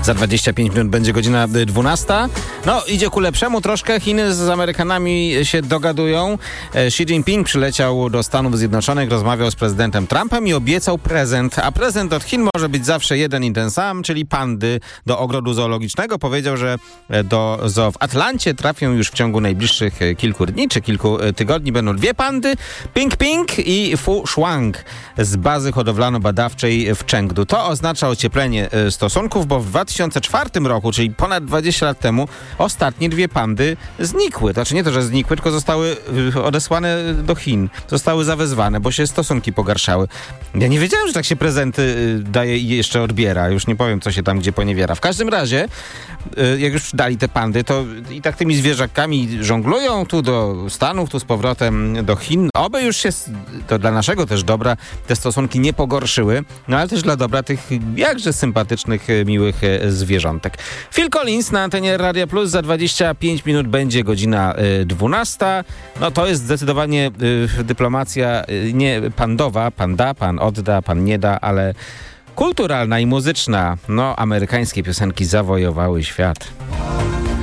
Za 25 minut będzie godzina 12. No, idzie ku lepszemu troszkę. Chiny z Amerykanami się dogadują. Xi Jinping przyleciał do Stanów Zjednoczonych, rozmawiał z prezydentem Trumpem i obiecał prezent. A prezent od Chin może być zawsze jeden i ten sam, czyli pandy do ogrodu zoologicznego. Powiedział, że do zoo w Atlancie trafią już w ciągu najbliższych kilku dni czy kilku tygodni. Będą 2 pandy, Ping Ping i Fu Shuang z bazy hodowlano-badawczej w Chengdu. To oznacza ocieplenie stosunków, bo w 2004 roku, czyli ponad 20 lat temu, ostatnie 2 pandy znikły. Znaczy nie to, że znikły, tylko zostały odesłane do Chin. Zostały zawezwane, bo się stosunki pogarszały. Ja nie wiedziałem, że tak się prezenty daje i jeszcze odbiera. Już nie powiem, co się tam gdzie poniewiera. W każdym razie, jak już dali te pandy, to i tak tymi zwierzakami żonglują tu do Stanów, tu z powrotem do Chin. Oby już się, to dla naszego też dobra, te stosunki nie pogorszyły, no ale też dla dobra tych jakże sympatycznych, miłych zwierzątek. Phil Collins na antenie Radia Plus. Za 25 minut będzie godzina 12. No to jest zdecydowanie dyplomacja nie pandowa, pan da, pan odda, pan nie da, ale kulturalna i muzyczna. No, amerykańskie piosenki zawojowały świat.